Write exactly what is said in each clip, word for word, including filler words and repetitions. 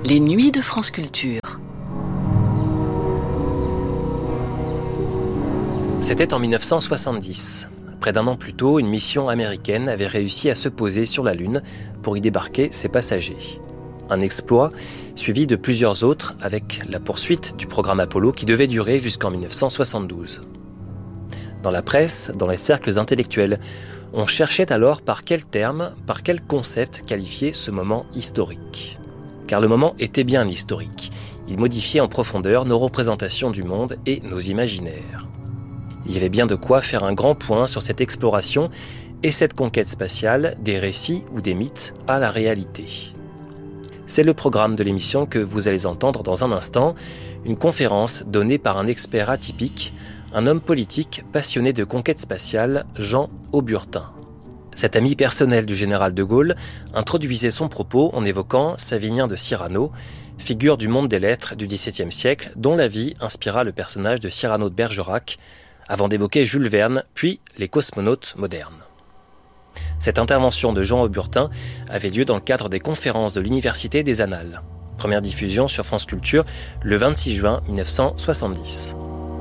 Les nuits de France Culture. C'était en dix-neuf cent soixante-dix. Près d'un an plus tôt, une mission américaine avait réussi à se poser sur la Lune pour y débarquer ses passagers. Un exploit suivi de plusieurs autres avec la poursuite du programme Apollo qui devait durer jusqu'en dix-neuf cent soixante-douze. Dans la presse, dans les cercles intellectuels, on cherchait alors par quel terme, par quel concept qualifier ce moment historique. Car le moment était bien historique. Il modifiait en profondeur nos représentations du monde et nos imaginaires. Il y avait bien de quoi faire un grand point sur cette exploration et cette conquête spatiale des récits ou des mythes à la réalité. C'est le programme de l'émission que vous allez entendre dans un instant, une conférence donnée par un expert atypique, un homme politique passionné de conquête spatiale, Jean Auburtin. Cet ami personnel du général de Gaulle introduisait son propos en évoquant Savinien de Cyrano, figure du monde des lettres du dix-septième siècle, dont la vie inspira le personnage de Cyrano de Bergerac, avant d'évoquer Jules Verne, puis les cosmonautes modernes. Cette intervention de Jean Auburtin avait lieu dans le cadre des conférences de l'Université des Annales. Première diffusion sur France Culture le vingt-six juin dix-neuf cent soixante-dix.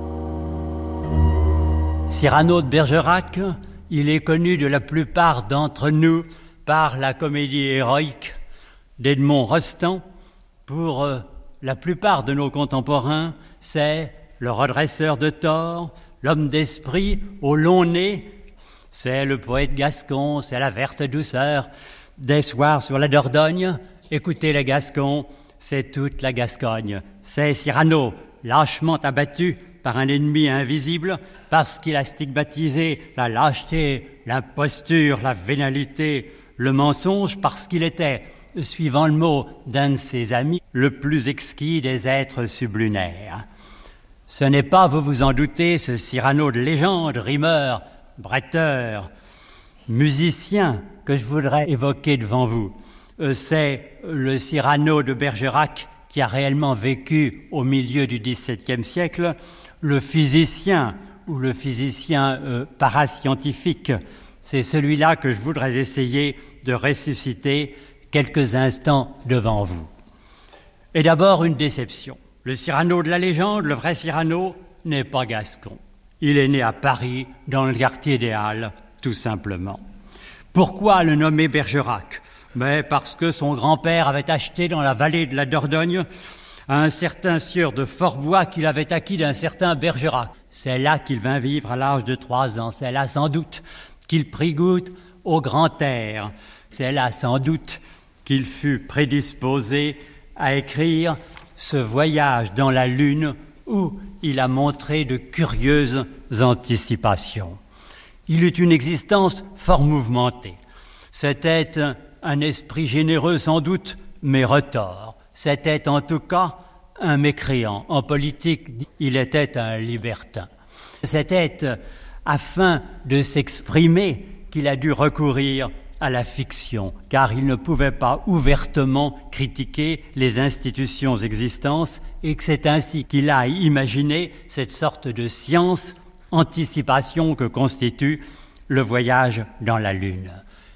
Cyrano de Bergerac, il est connu de la plupart d'entre nous par la comédie héroïque d'Edmond Rostand. Pour euh, la plupart de nos contemporains, c'est le redresseur de tort, l'homme d'esprit au long nez. C'est le poète gascon, c'est la verte douceur des soirs sur la Dordogne. Écoutez les Gascons, c'est toute la Gascogne. C'est Cyrano, lâchement abattu par un ennemi invisible, parce qu'il a stigmatisé la lâcheté, l'imposture, la vénalité, le mensonge, parce qu'il était, suivant le mot d'un de ses amis, le plus exquis des êtres sublunaires. Ce n'est pas, vous vous en doutez, ce Cyrano de légende, rimeur, bretteur, musicien que je voudrais évoquer devant vous. C'est le Cyrano de Bergerac qui a réellement vécu au milieu du dix-septième siècle, le physicien ou le physicien euh, parascientifique. C'est celui-là que je voudrais essayer de ressusciter quelques instants devant vous. Et d'abord, une déception. Le Cyrano de la légende, le vrai Cyrano, n'est pas gascon. Il est né à Paris, dans le quartier des Halles, tout simplement. Pourquoi le nommer Bergerac ? Mais parce que son grand-père avait acheté dans la vallée de la Dordogne un certain sieur de Fort-Bois qu'il avait acquis d'un certain Bergerac. C'est là qu'il vint vivre à l'âge de trois ans. C'est là sans doute qu'il prit goût au grand air. C'est là sans doute qu'il fut prédisposé à écrire ce voyage dans la Lune où il a montré de curieuses anticipations. Il eut une existence fort mouvementée. C'était un esprit généreux sans doute, mais retors. C'était en tout cas un mécréant. En politique, il était un libertin. C'était afin de s'exprimer qu'il a dû recourir à la fiction, car il ne pouvait pas ouvertement critiquer les institutions existantes et que c'est ainsi qu'il a imaginé cette sorte de science anticipation que constitue le voyage dans la Lune.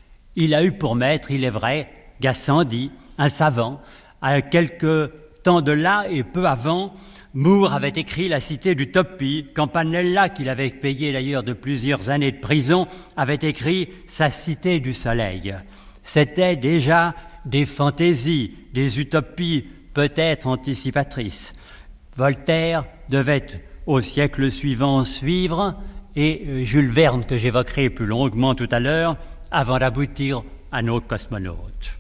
Il a eu pour maître, il est vrai, Gassendi, un savant. À quelques temps de là et peu avant, Moore avait écrit La Cité d'Utopie. Campanella, qu'il avait payé d'ailleurs de plusieurs années de prison, avait écrit Sa Cité du Soleil. C'était déjà des fantaisies, des utopies peut-être anticipatrices. Voltaire devait au siècle suivant suivre, et Jules Verne, que j'évoquerai plus longuement tout à l'heure, avant d'aboutir à nos cosmonautes.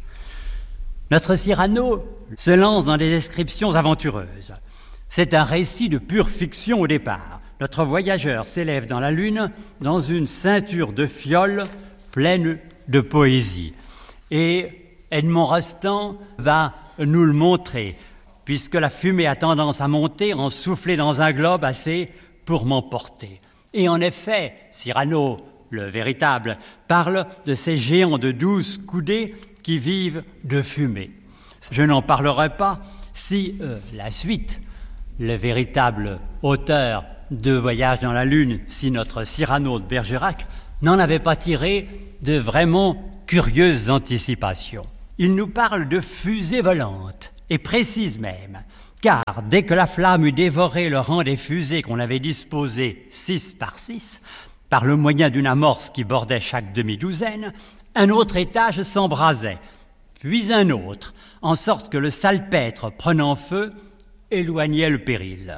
Notre Cyrano se lance dans des descriptions aventureuses. C'est un récit de pure fiction au départ. Notre voyageur s'élève dans la Lune dans une ceinture de fioles pleine de poésie. Et Edmond Rostand va nous le montrer, puisque la fumée a tendance à monter, en souffler dans un globe assez pour m'emporter. Et en effet, Cyrano, le véritable, parle de ces géants de douze coudées qui vivent de fumée. Je n'en parlerai pas si euh, la suite, le véritable auteur de Voyage dans la Lune, si notre Cyrano de Bergerac, n'en avait pas tiré de vraiment curieuses anticipations. Il nous parle de fusées volantes et précise même, car dès que la flamme eut dévoré le rang des fusées qu'on avait disposées six par six, par le moyen d'une amorce qui bordait chaque demi-douzaine, un autre étage s'embrasait, puis un autre, en sorte que le salpêtre prenant feu éloignait le péril.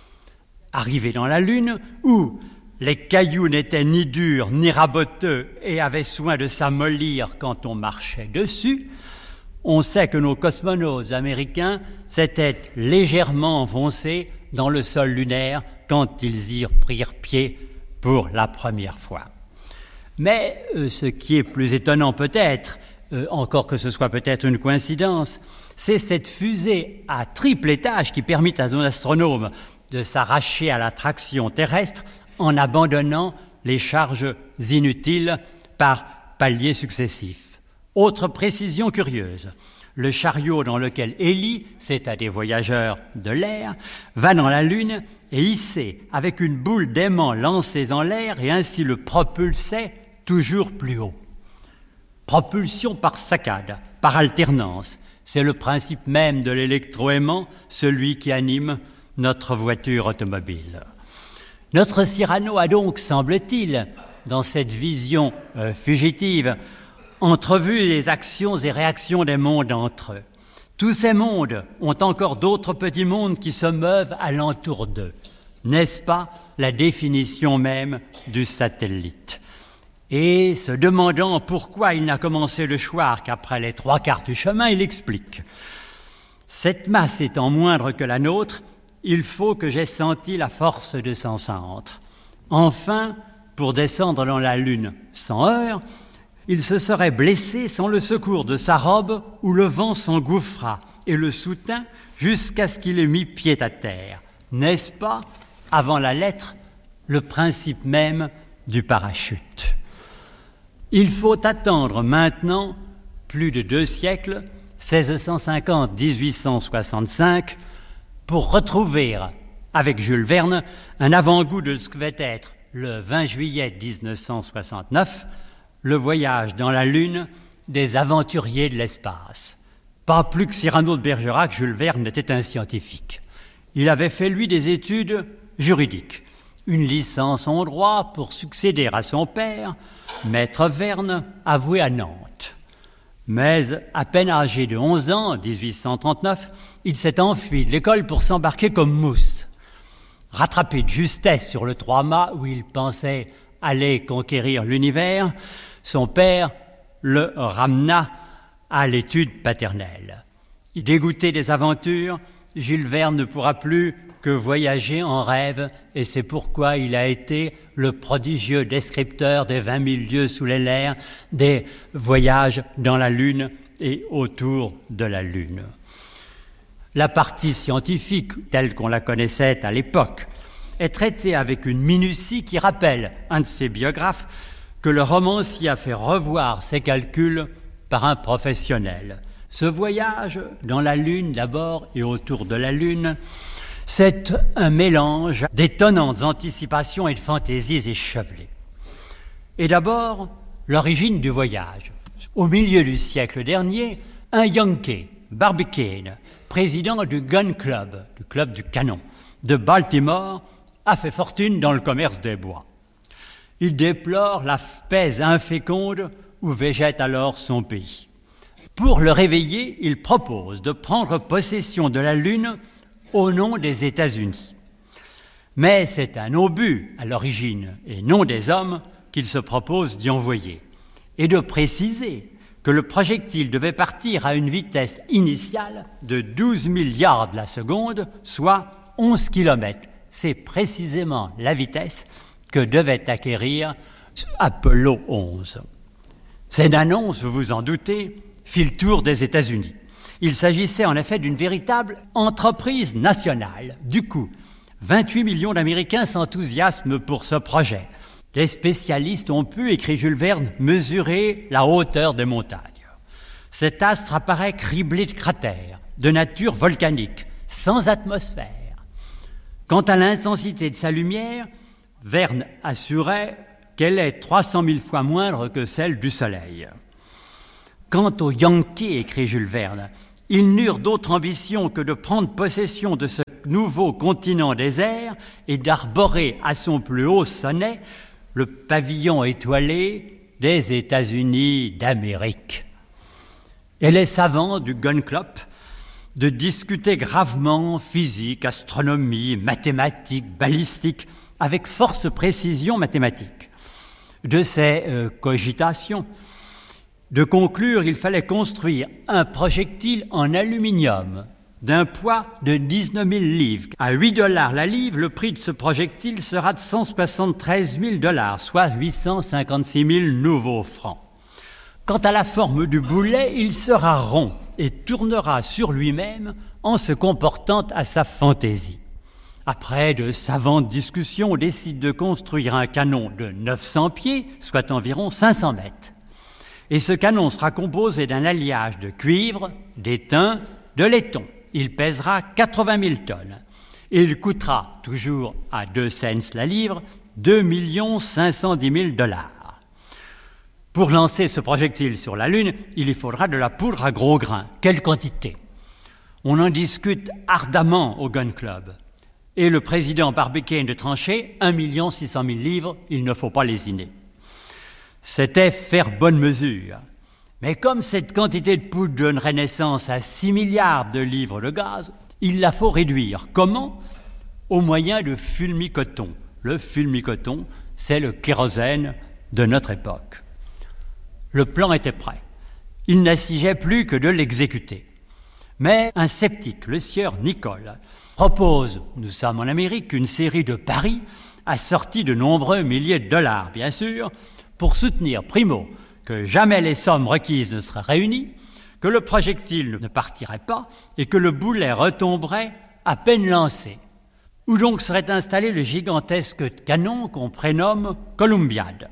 Arrivé dans la Lune, où les cailloux n'étaient ni durs ni raboteux et avaient soin de s'amollir quand on marchait dessus, on sait que nos cosmonautes américains s'étaient légèrement enfoncés dans le sol lunaire quand ils y prirent pied pour la première fois. Mais euh, ce qui est plus étonnant peut-être, euh, encore que ce soit peut-être une coïncidence, c'est cette fusée à triple étage qui permit à nos astronomes de s'arracher à l'attraction terrestre en abandonnant les charges inutiles par paliers successifs. Autre précision curieuse, le chariot dans lequel Halley, c'est à des voyageurs de l'air, va dans la Lune et hissé avec une boule d'aimant lancée en l'air et ainsi le propulsait toujours plus haut. Propulsion par saccade, par alternance, c'est le principe même de l'électroaimant, celui qui anime notre voiture automobile. Notre Cyrano a donc, semble-t-il, dans cette vision euh, fugitive, entrevu les actions et réactions des mondes entre eux. Tous ces mondes ont encore d'autres petits mondes qui se meuvent alentour d'eux. N'est-ce pas la définition même du satellite? Et se demandant pourquoi il n'a commencé le choix qu'après les trois quarts du chemin, il explique. Cette masse étant moindre que la nôtre, il faut que j'aie senti la force de son centre. Enfin, pour descendre dans la Lune sans heurts, il se serait blessé sans le secours de sa robe où le vent s'engouffra et le soutint jusqu'à ce qu'il ait mis pied à terre. N'est-ce pas, avant la lettre, le principe même du parachute? Il faut attendre maintenant plus de deux siècles, seize cent cinquante à dix-huit cent soixante-cinq, pour retrouver, avec Jules Verne, un avant-goût de ce que va être, le vingt juillet dix-neuf cent soixante-neuf, le voyage dans la Lune des aventuriers de l'espace. Pas plus que Cyrano de Bergerac, Jules Verne était un scientifique. Il avait fait, lui, des études juridiques, une licence en droit pour succéder à son père, maître Verne, avoué à Nantes. Mais, à peine âgé de onze ans, en dix-huit cent trente-neuf, il s'est enfui de l'école pour s'embarquer comme mousse. Rattrapé de justesse sur le trois-mâts où il pensait aller conquérir l'univers, son père le ramena à l'étude paternelle. Dégoûté des aventures, Jules Verne ne pourra plus que voyager en rêve, et c'est pourquoi il a été le prodigieux descripteur des vingt mille lieues sous les airs, des voyages dans la Lune et autour de la Lune. La partie scientifique, telle qu'on la connaissait à l'époque, est traitée avec une minutie qui rappelle un de ses biographes que le romancier a fait revoir ses calculs par un professionnel. Ce voyage dans la Lune d'abord et autour de la Lune, c'est un mélange d'étonnantes anticipations et de fantaisies échevelées. Et d'abord, l'origine du voyage. Au milieu du siècle dernier, un Yankee, Barbicane, président du Gun Club, du club du canon, de Baltimore, a fait fortune dans le commerce des bois. Il déplore la paix inféconde où végète alors son pays. Pour le réveiller, il propose de prendre possession de la Lune au nom des États-Unis. Mais c'est un obus à l'origine, et non des hommes, qu'il se propose d'y envoyer, et de préciser que le projectile devait partir à une vitesse initiale de douze milliards la seconde, soit onze kilomètres. C'est précisément la vitesse que devait acquérir Apollo onze. Cette annonce, vous vous en doutez, fit le tour des États-Unis. Il s'agissait en effet d'une véritable entreprise nationale. Du coup, vingt-huit millions d'Américains s'enthousiasment pour ce projet. Les spécialistes ont pu, écrit Jules Verne, mesurer la hauteur des montagnes. Cet astre apparaît criblé de cratères, de nature volcanique, sans atmosphère. Quant à l'intensité de sa lumière, Verne assurait qu'elle est trois cent mille fois moindre que celle du Soleil. Quant aux Yankees, écrit Jules Verne, Ils n'eurent d'autre ambition que de prendre possession de ce nouveau continent désert et d'arborer à son plus haut sommet le pavillon étoilé des États-Unis d'Amérique. Et les savants du Gun Club de discuter gravement physique, astronomie, mathématiques, balistique, avec force précision mathématique. De ces euh, cogitations, de conclure, il fallait construire un projectile en aluminium d'un poids de dix-neuf mille livres. À huit dollars la livre, le prix de ce projectile sera de cent soixante-treize mille dollars, soit huit cent cinquante-six mille nouveaux francs. Quant à la forme du boulet, il sera rond et tournera sur lui-même en se comportant à sa fantaisie. Après de savantes discussions, on décide de construire un canon de neuf cents pieds, soit environ cinq cents mètres. Et ce canon sera composé d'un alliage de cuivre, d'étain, de laiton. Il pèsera quatre-vingt mille tonnes. Et il coûtera, toujours à deux cents la livre, deux millions cinq cent dix mille dollars. Pour lancer ce projectile sur la Lune, il y faudra de la poudre à gros grains. Quelle quantité? On en discute ardemment au Gun Club. Et le président Barbicane de trancher, un million six cent mille livres, il ne faut pas lésiner. C'était faire bonne mesure. Mais comme cette quantité de poudre donnerait naissance à six milliards de livres de gaz, il la faut réduire. Comment? Au moyen de fulmicoton. Le fulmicoton, c'est le kérosène de notre époque. Le plan était prêt. Il n'assigeait plus que de l'exécuter. Mais un sceptique, le sieur Nicole, propose, nous sommes en Amérique, une série de paris assortis de nombreux milliers de dollars, bien sûr, pour soutenir, primo, que jamais les sommes requises ne seraient réunies, que le projectile ne partirait pas et que le boulet retomberait à peine lancé. Où donc serait installé le gigantesque canon qu'on prénomme Columbiad.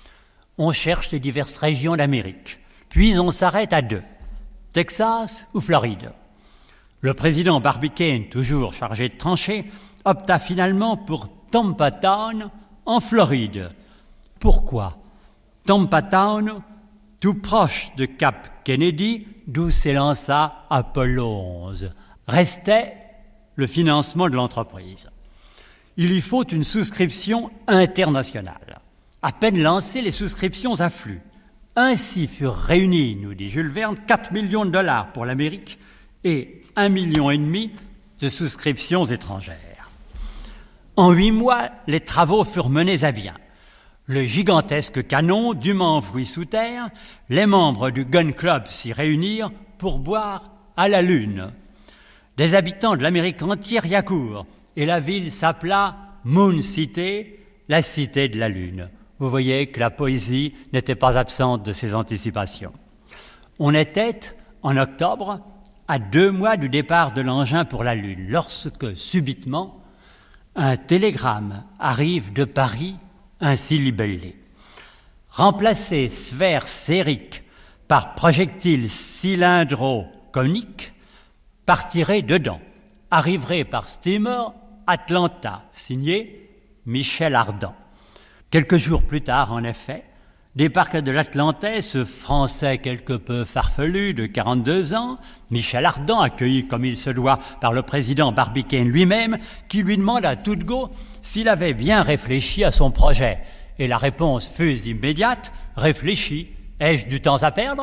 On cherche les diverses régions d'Amérique, puis on s'arrête à deux, Texas ou Floride. Le président Barbicane, toujours chargé de trancher, opta finalement pour Tampa Town en Floride. Pourquoi? Tampa Town, tout proche de Cap Kennedy, d'où s'élança Apollo onze. Restait le financement de l'entreprise. Il y faut une souscription internationale. À peine lancées, les souscriptions affluent. Ainsi furent réunis, nous dit Jules Verne, quatre millions de dollars pour l'Amérique et un million et demi de souscriptions étrangères. En huit mois, les travaux furent menés à bien. Le gigantesque canon dûment enfoui sous terre, les membres du Gun Club s'y réunirent pour boire à la Lune. Des habitants de l'Amérique entière y accourent, et la ville s'appela Moon City, la cité de la Lune. Vous voyez que la poésie n'était pas absente de ces anticipations. On était, en octobre, à deux mois du départ de l'engin pour la Lune, lorsque, subitement, un télégramme arrive de Paris ainsi libellé. Remplacer sphère sphérique par projectile cylindro-conique, partirait dedans, arriverait par steamer Atlanta, signé Michel Ardan. Quelques jours plus tard, en effet, débarque de l'Atlantais ce Français quelque peu farfelu de quarante-deux ans, Michel Ardan, accueilli comme il se doit par le président Barbicane lui-même, qui lui demande à toute go s'il avait bien réfléchi à son projet. Et la réponse fut immédiate, « Réfléchi, ai-je du temps à perdre ?»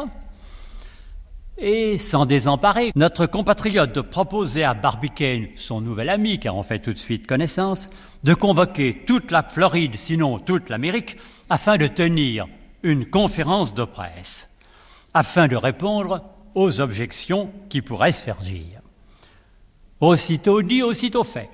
Et sans désemparer, notre compatriote proposait à Barbicane, son nouvel ami, car on fait tout de suite connaissance, de convoquer toute la Floride, sinon toute l'Amérique, afin de tenir une conférence de presse, afin de répondre aux objections qui pourraient se faire dire. Aussitôt dit, aussitôt fait.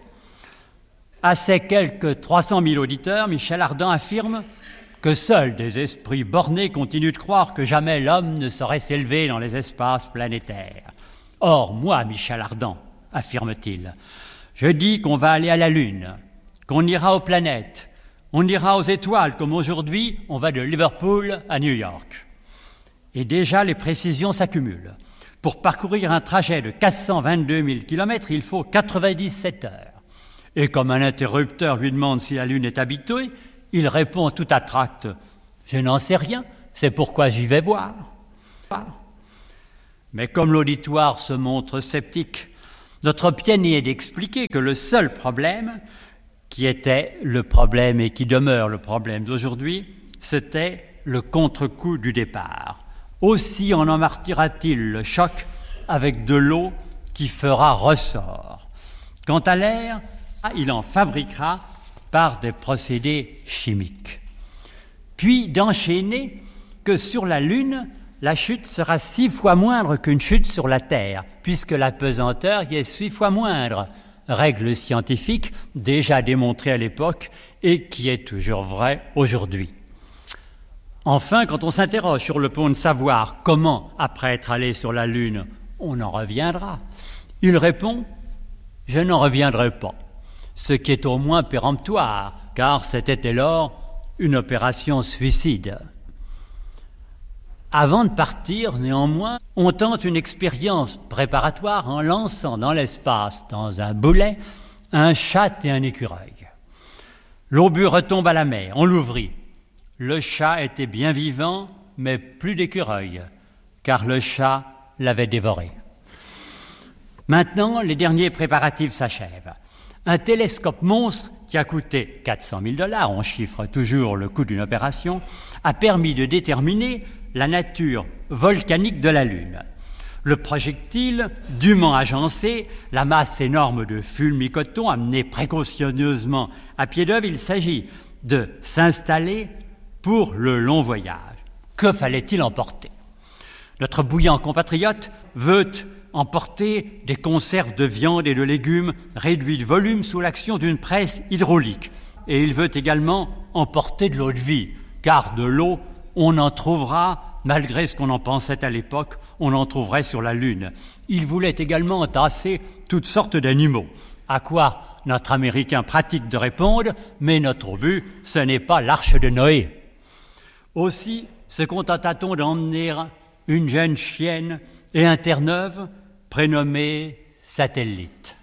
À ces quelques trois cent mille auditeurs, Michel Ardan affirme que seuls des esprits bornés continuent de croire que jamais l'homme ne saurait s'élever dans les espaces planétaires. Or, moi, Michel Ardan, affirme-t-il, je dis qu'on va aller à la Lune, qu'on ira aux planètes, on ira aux étoiles, comme aujourd'hui, on va de Liverpool à New York. Et déjà, les précisions s'accumulent. Pour parcourir un trajet de quatre cent vingt-deux mille kilomètres, il faut quatre-vingt-dix-sept heures. Et comme un interrupteur lui demande si la Lune est habitée, il répond tout à tract « Je n'en sais rien, c'est pourquoi j'y vais voir. » Mais comme l'auditoire se montre sceptique, notre pionnier d'expliquer que le seul problème, qui était le problème et qui demeure le problème d'aujourd'hui, c'était le contre-coup du départ. Aussi en emmartira-t-il le choc avec de l'eau qui fera ressort. Quant à l'air, il en fabriquera par des procédés chimiques. Puis d'enchaîner que sur la Lune, la chute sera six fois moindre qu'une chute sur la Terre, puisque la pesanteur y est six fois moindre. Règle scientifique déjà démontrée à l'époque et qui est toujours vraie aujourd'hui. Enfin, quand on s'interroge sur le point de savoir comment, après être allé sur la Lune, on en reviendra, il répond « Je n'en reviendrai pas », ce qui est au moins péremptoire, car c'était dès lors une opération suicide. Avant de partir, néanmoins, on tente une expérience préparatoire en lançant dans l'espace, dans un boulet, un chat et un écureuil. L'obus retombe à la mer, on l'ouvrit. Le chat était bien vivant, mais plus d'écureuil, car le chat l'avait dévoré. Maintenant, les derniers préparatifs s'achèvent. Un télescope monstre qui a coûté quatre cent mille dollars, on chiffre toujours le coût d'une opération, a permis de déterminer la nature volcanique de la Lune. Le projectile, dûment agencé, la masse énorme de fulmi-coton amenée précautionneusement à pied d'œuvre, il s'agit de s'installer pour le long voyage. Que fallait-il emporter? Notre bouillant compatriote veut emporter des conserves de viande et de légumes réduits de volume sous l'action d'une presse hydraulique. Et il veut également emporter de l'eau de vie, car de l'eau, on en trouvera, malgré ce qu'on en pensait à l'époque, on en trouverait sur la Lune. Il voulait également entasser toutes sortes d'animaux. À quoi notre Américain pratique de répondre « Mais notre obus, ce n'est pas l'arche de Noé ». Aussi se contenta-t-on d'emmener une jeune chienne et un Terre-Neuve prénommé Satellite.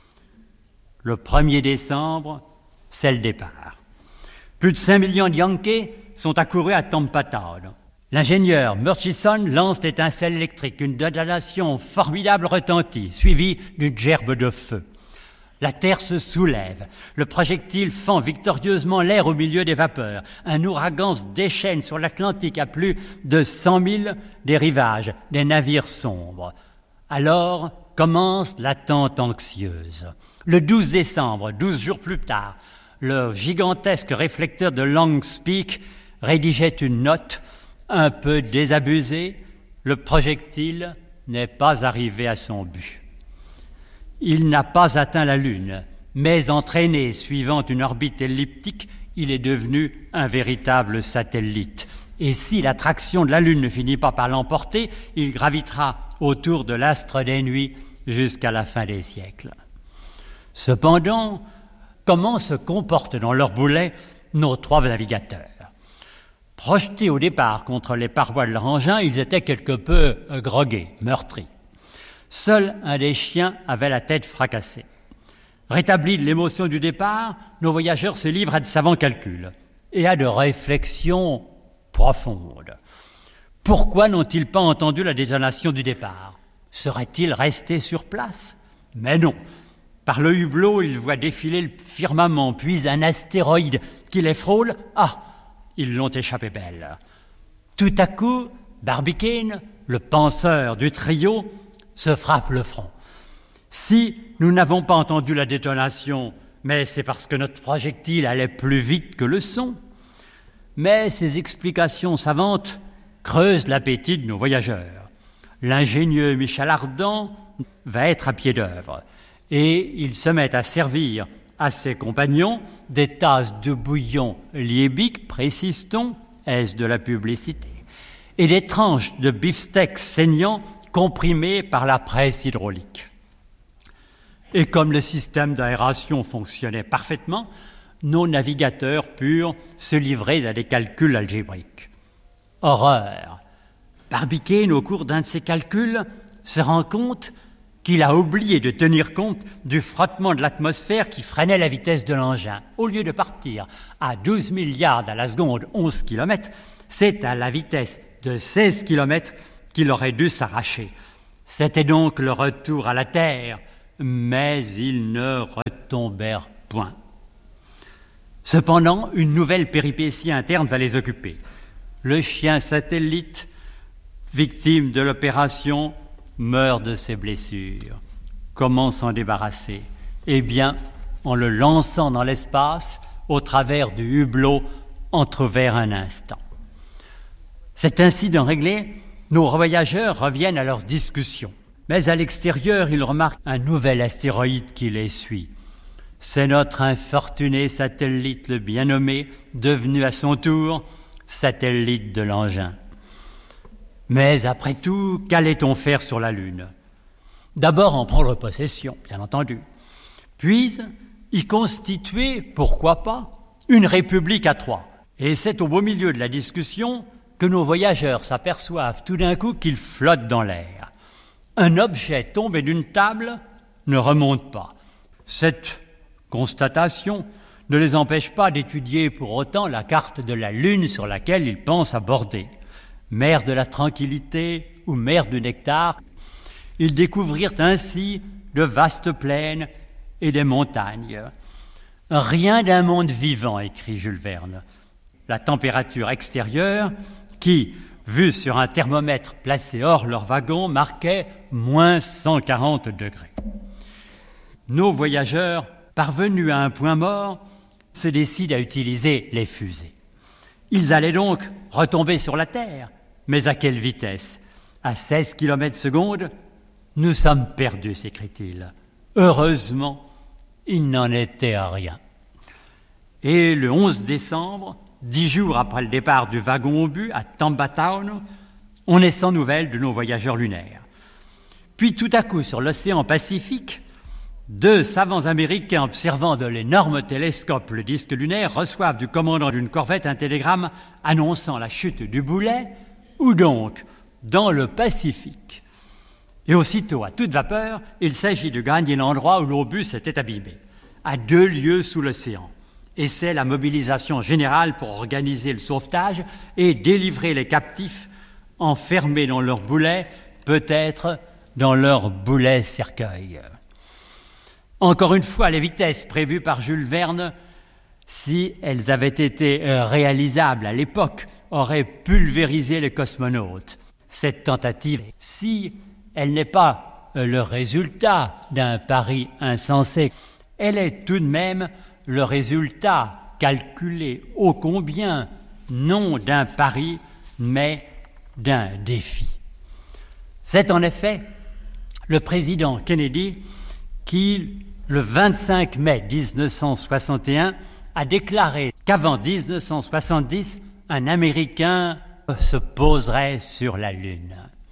Le premier décembre, c'est le départ. Plus de cinq millions de Yankees sont accourus à Tampa Town. L'ingénieur Murchison lance l'étincelle électrique, une détonation formidable retentit, suivie d'une gerbe de feu. La Terre se soulève, le projectile fend victorieusement l'air au milieu des vapeurs. Un ouragan se déchaîne sur l'Atlantique à plus de cent milles des rivages, des navires sombres. Alors commence l'attente anxieuse. Le douze décembre, douze jours plus tard, le gigantesque réflecteur de Long's Peak rédigeait une note un peu désabusée. Le projectile n'est pas arrivé à son but. Il n'a pas atteint la Lune, mais entraîné suivant une orbite elliptique, il est devenu un véritable satellite. Et si l'attraction de la Lune ne finit pas par l'emporter, il gravitera autour de l'astre des nuits jusqu'à la fin des siècles. Cependant, comment se comportent dans leur boulet nos trois navigateurs? Projetés au départ contre les parois de leur engin, ils étaient quelque peu grogués, meurtris. Seul un des chiens avait la tête fracassée. Rétablis de l'émotion du départ, nos voyageurs se livrent à de savants calculs et à de réflexions profondes. Pourquoi n'ont-ils pas entendu la détonation du départ? Seraient-ils restés sur place? Mais non. Par le hublot, ils voient défiler le firmament, puis un astéroïde qui les frôle. Ah, ils l'ont échappé belle. Tout à coup, Barbicane, le penseur du trio, se frappe le front. Si nous n'avons pas entendu la détonation, mais c'est parce que notre projectile allait plus vite que le son. Mais ces explications savantes creusent l'appétit de nos voyageurs. L'ingénieux Michel Ardan va être à pied d'œuvre et il se met à servir à ses compagnons des tasses de bouillon liébique, précise-t-on, est-ce de la publicité, et des tranches de beefsteak saignant comprimées par la presse hydraulique. Et comme le système d'aération fonctionnait parfaitement, nos navigateurs purent se livrer à des calculs algébriques. Horreur! Barbicane, au cours d'un de ses calculs, se rend compte qu'il a oublié de tenir compte du frottement de l'atmosphère qui freinait la vitesse de l'engin. Au lieu de partir à douze mille yards à la seconde, onze kilomètres, c'est à la vitesse de seize kilomètres qu'il aurait dû s'arracher. C'était donc le retour à la Terre, mais ils ne retombèrent point. Cependant, une nouvelle péripétie interne va les occuper. Le chien satellite, victime de l'opération, meurt de ses blessures. Comment s'en débarrasser? Eh bien, en le lançant dans l'espace, au travers du hublot entrouvert un instant. Cet incident réglé, nos voyageurs reviennent à leur discussion. Mais à l'extérieur, ils remarquent un nouvel astéroïde qui les suit. C'est notre infortuné satellite, le bien nommé, devenu à son tour satellite de l'engin. Mais après tout, qu'allait-on faire sur la Lune? D'abord en prendre possession, bien entendu. Puis y constituer, pourquoi pas, une république à trois. Et c'est au beau milieu de la discussion que nos voyageurs s'aperçoivent tout d'un coup qu'ils flottent dans l'air. Un objet tombé d'une table ne remonte pas. Cette constatation ne les empêche pas d'étudier pour autant la carte de la Lune sur laquelle ils pensent aborder. Mer de la tranquillité ou mer du nectar, ils découvrirent ainsi de vastes plaines et des montagnes. Rien d'un monde vivant, écrit Jules Verne. La température extérieure, qui, vue sur un thermomètre placé hors leur wagon, marquait moins cent quarante degrés. Nos voyageurs, parvenus à un point mort, se décident à utiliser les fusées. Ils allaient donc retomber sur la Terre, mais à quelle vitesse? À seize kilomètres seconde? Nous sommes perdus, s'écrie-t-il. Heureusement, il n'en était rien. Et le onze décembre, dix jours après le départ du wagon obus à Tampa Town, on est sans nouvelles de nos voyageurs lunaires. Puis tout à coup, sur l'océan Pacifique, deux savants américains observant de l'énorme télescope le disque lunaire reçoivent du commandant d'une corvette un télégramme annonçant la chute du boulet, ou donc dans le Pacifique. Et aussitôt, à toute vapeur, il s'agit de gagner l'endroit où l'obus s'était abîmé, à deux lieues sous l'océan. Et c'est la mobilisation générale pour organiser le sauvetage et délivrer les captifs enfermés dans leur boulet, peut-être dans leur boulet cercueil. Encore une fois, les vitesses prévues par Jules Verne, si elles avaient été réalisables à l'époque, auraient pulvérisé les cosmonautes. Cette tentative, si elle n'est pas le résultat d'un pari insensé, elle est tout de même le résultat calculé ô combien, non d'un pari, mais d'un défi. C'est en effet le président Kennedy qui, le vingt-cinq mai dix-neuf cent soixante et un, a déclaré qu'avant dix-neuf cent soixante-dix, un Américain se poserait sur la Lune.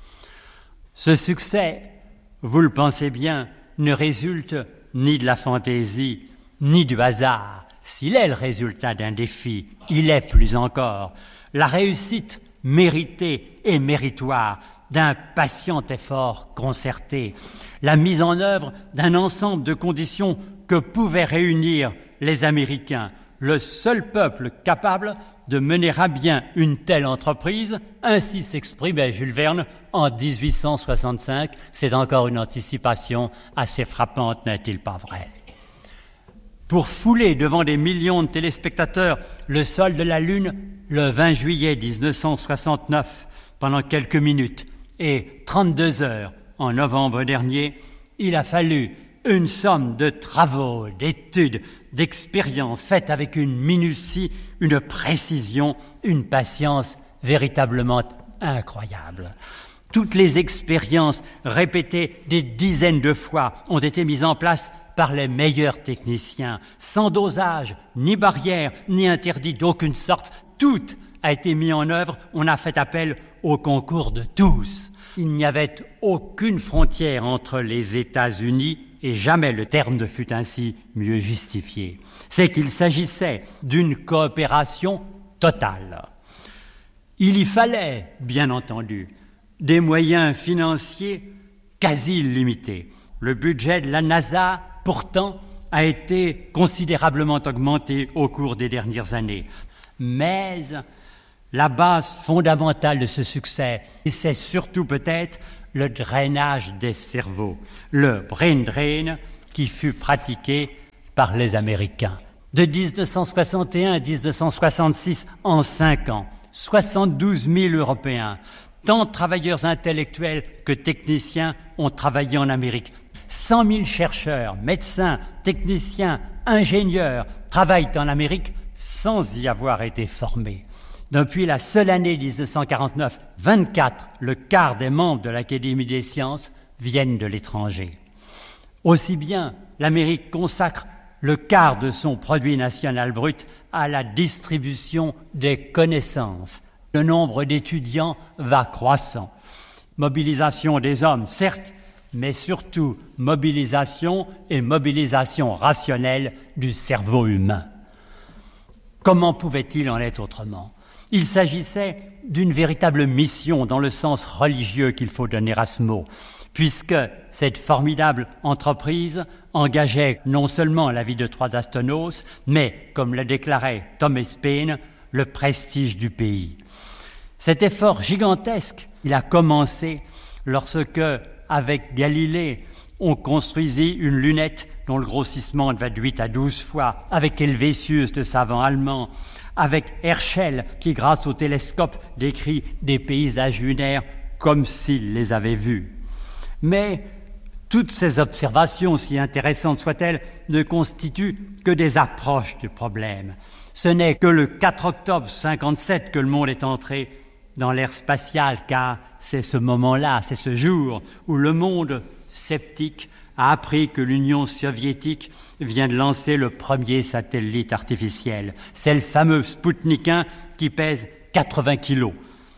Ce succès, vous le pensez bien, ne résulte ni de la fantaisie, ni du hasard. S'il est le résultat d'un défi, il est plus encore la réussite méritée et méritoire d'un patient effort concerté, la mise en œuvre d'un ensemble de conditions que pouvaient réunir les Américains, le seul peuple capable de mener à bien une telle entreprise. Ainsi s'exprimait Jules Verne en dix-huit cent soixante-cinq. C'est encore une anticipation assez frappante, n'est-il pas vrai? Pour fouler devant des millions de téléspectateurs le sol de la Lune, le vingt juillet dix-neuf cent soixante-neuf, pendant quelques minutes, et trente-deux heures en novembre dernier, il a fallu une somme de travaux, d'études, d'expériences faites avec une minutie, une précision, une patience véritablement incroyable. Toutes les expériences répétées des dizaines de fois ont été mises en place par les meilleurs techniciens, sans dosage, ni barrière, ni interdit d'aucune sorte. Tout a été mis en œuvre, on a fait appel au concours de tous. Il n'y avait aucune frontière entre les États-Unis et jamais le terme ne fut ainsi mieux justifié. C'est qu'il s'agissait d'une coopération totale. Il y fallait, bien entendu, des moyens financiers quasi illimités. Le budget de la NASA, pourtant, a été considérablement augmenté au cours des dernières années. Mais la base fondamentale de ce succès, et c'est surtout peut-être le drainage des cerveaux, le brain drain qui fut pratiqué par les Américains. De dix-neuf cent soixante et un à dix-neuf cent soixante-six, en cinq ans, soixante-douze mille Européens, tant de travailleurs intellectuels que techniciens ont travaillé en Amérique. cent mille chercheurs, médecins, techniciens, ingénieurs travaillent en Amérique sans y avoir été formés. Depuis la seule année dix-neuf cent quarante-neuf, vingt-quatre, le quart des membres de l'Académie des sciences viennent de l'étranger. Aussi bien, l'Amérique consacre le quart de son produit national brut à la distribution des connaissances. Le nombre d'étudiants va croissant. Mobilisation des hommes, certes, mais surtout mobilisation et mobilisation rationnelle du cerveau humain. Comment pouvait-il en être autrement ? Il s'agissait d'une véritable mission dans le sens religieux qu'il faut donner à ce mot, puisque cette formidable entreprise engageait non seulement la vie de trois astronautes, mais, comme le déclarait Thomas Paine, le prestige du pays. Cet effort gigantesque, il a commencé lorsque, avec Galilée, on construisit une lunette dont le grossissement devait de huit à douze fois, avec Helvétius, le savant allemand, avec Herschel, qui, grâce au télescope, décrit des paysages lunaires comme s'il les avait vus. Mais toutes ces observations, si intéressantes soient-elles, ne constituent que des approches du problème. Ce n'est que le quatre octobre cinquante-sept que le monde est entré dans l'ère spatiale, car c'est ce moment-là, c'est ce jour où le monde sceptique a appris que l'Union soviétique vient de lancer le premier satellite artificiel. C'est le fameux Sputnik un qui pèse quatre-vingts kilos.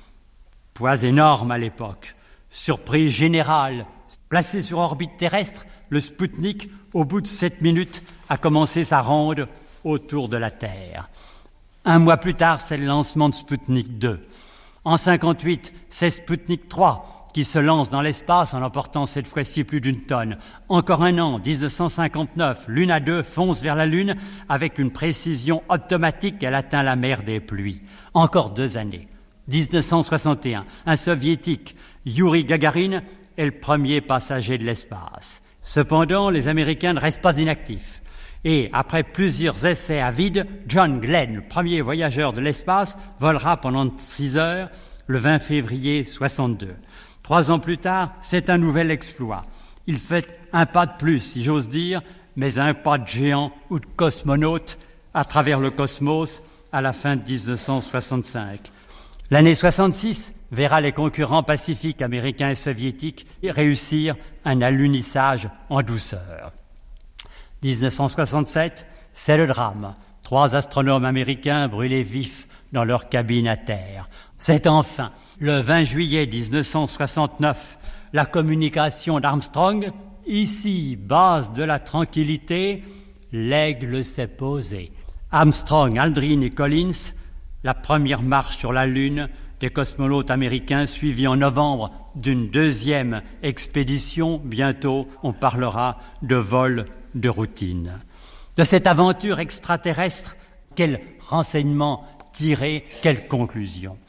Poids énorme à l'époque. Surprise générale. Placé sur orbite terrestre, le Sputnik, au bout de sept minutes, a commencé sa ronde autour de la Terre. Un mois plus tard, c'est le lancement de Sputnik deux. En cinquante-huit, c'est Sputnik trois qui se lance dans l'espace en emportant cette fois-ci plus d'une tonne. Encore un an, dix-neuf cent cinquante-neuf, Luna deux fonce vers la Lune avec une précision automatique, elle atteint la mer des pluies. Encore deux années. dix-neuf cent soixante et un, un soviétique, Youri Gagarin, est le premier passager de l'espace. Cependant, les Américains ne restent pas inactifs. Et après plusieurs essais à vide, John Glenn, le premier voyageur de l'espace, volera pendant six heures le vingt février soixante-deux. Trois ans plus tard, c'est un nouvel exploit. Il fait un pas de plus, si j'ose dire, mais un pas de géant ou de cosmonaute à travers le cosmos à la fin de dix-neuf cent soixante-cinq. L'année soixante-six verra les concurrents pacifiques américains et soviétiques réussir un alunissage en douceur. dix-neuf cent soixante-sept, c'est le drame. Trois astronomes américains brûlés vifs dans leur cabine à terre. C'est enfin, le vingt juillet dix-neuf cent soixante-neuf, la communication d'Armstrong, ici, base de la tranquillité, l'aigle s'est posé. Armstrong, Aldrin et Collins, la première marche sur la Lune des cosmonautes américains, suivie en novembre d'une deuxième expédition. Bientôt, on parlera de vol de routine. De cette aventure extraterrestre, quels renseignements tirer, quelles conclusions?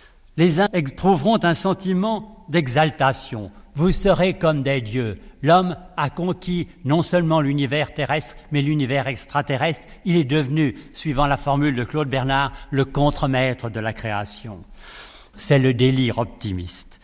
Les uns éprouveront un sentiment d'exaltation. Vous serez comme des dieux. L'homme a conquis non seulement l'univers terrestre, mais l'univers extraterrestre. Il est devenu, suivant la formule de Claude Bernard, le contremaître de la création. C'est le délire optimiste.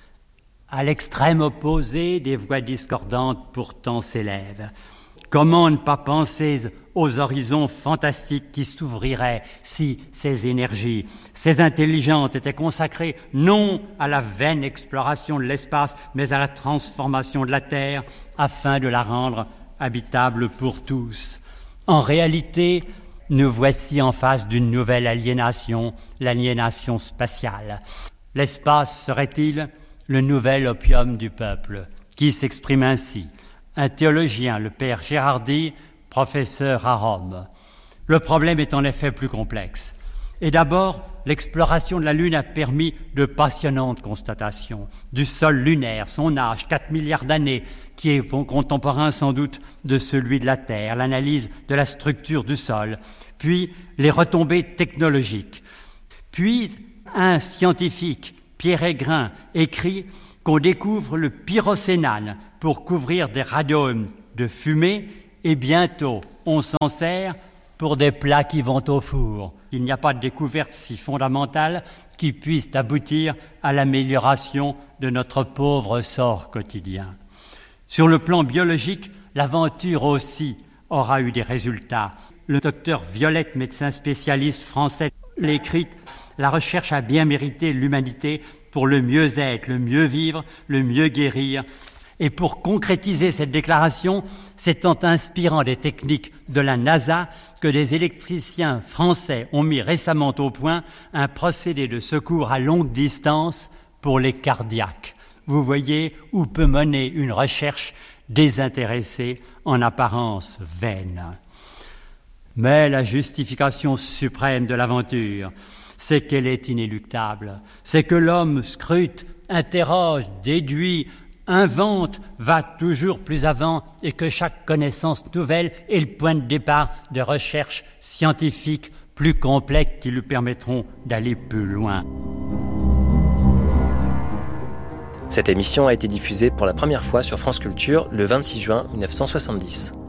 À l'extrême opposé, des voix discordantes pourtant s'élèvent. Comment ne pas penser aux horizons fantastiques qui s'ouvriraient si ces énergies, ces intelligences étaient consacrées non à la vaine exploration de l'espace, mais à la transformation de la Terre afin de la rendre habitable pour tous. En réalité, nous voici en face d'une nouvelle aliénation, l'aliénation spatiale. L'espace serait-il le nouvel opium du peuple? Qui s'exprime ainsi? Un théologien, le père Gérardi, professeur à Rome. Le problème est en effet plus complexe. Et d'abord, l'exploration de la Lune a permis de passionnantes constatations. Du sol lunaire, son âge, quatre milliards d'années, qui est contemporain sans doute de celui de la Terre, l'analyse de la structure du sol, puis les retombées technologiques. Puis, un scientifique, Pierre Aigrin, écrit qu'on découvre le pyrocénane pour couvrir des radiomes de fumée et bientôt on s'en sert pour des plats qui vont au four. Il n'y a pas de découverte si fondamentale qui puisse aboutir à l'amélioration de notre pauvre sort quotidien. Sur le plan biologique, l'aventure aussi aura eu des résultats. Le docteur Violette, médecin spécialiste français, l'écrit « La recherche a bien mérité l'humanité pour le mieux-être, le mieux vivre, le mieux guérir ». Et pour concrétiser cette déclaration, c'est en inspirant des techniques de la NASA que des électriciens français ont mis récemment au point un procédé de secours à longue distance pour les cardiaques. Vous voyez où peut mener une recherche désintéressée, en apparence vaine. Mais la justification suprême de l'aventure, c'est qu'elle est inéluctable. C'est que l'homme scrute, interroge, déduit, invente, va toujours plus avant et que chaque connaissance nouvelle est le point de départ de recherches scientifiques plus complexes qui lui permettront d'aller plus loin. Cette émission a été diffusée pour la première fois sur France Culture le vingt-six juin mille neuf cent soixante-dix.